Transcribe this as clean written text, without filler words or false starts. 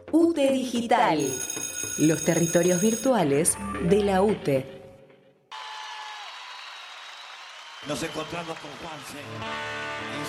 UTE Digital. Los territorios virtuales de la UTE. Nos encontramos con Juanse.